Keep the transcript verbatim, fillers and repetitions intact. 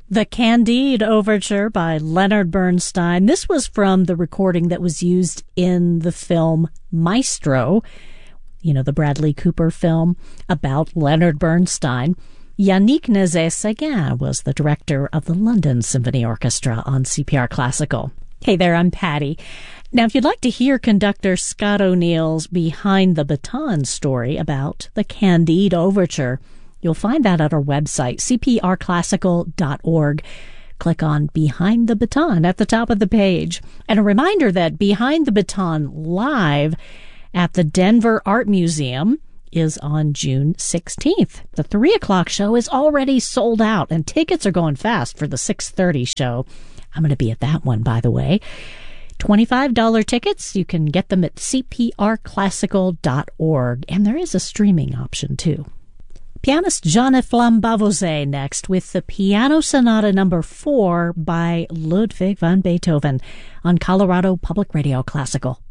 The Candide Overture by Leonard Bernstein. This was from the recording that was used in the film Maestro, you know, the Bradley Cooper film about Leonard Bernstein. Yannick Nézet-Séguin was the director of the London Symphony Orchestra on C P R Classical. Hey there, I'm Patty. Now, if you'd like to hear conductor Scott O'Neill's Behind the Baton story about the Candide Overture, you'll find that at our website, c p r classical dot org. Click on Behind the Baton at the top of the page. And a reminder that Behind the Baton Live at the Denver Art Museum is on June sixteenth. The three o'clock show is already sold out, and tickets are going fast for the six thirty show. I'm going to be at that one, by the way. twenty-five dollars tickets. You can get them at c p r classical dot org. And there is a streaming option, too. Pianist Jean-Efflam Bavouzet next with the Piano Sonata number four by Ludwig van Beethoven on Colorado Public Radio Classical.